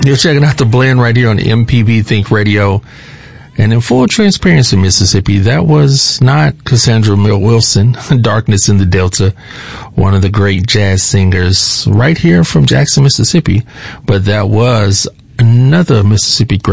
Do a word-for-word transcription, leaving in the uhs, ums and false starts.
You're checking out The Blend right here on M P B Think Radio. And in full transparency, Mississippi, that was not Cassandra Mill Wilson, Darkness in the Delta, one of the great jazz singers right here from Jackson, Mississippi. But that was another Mississippi great.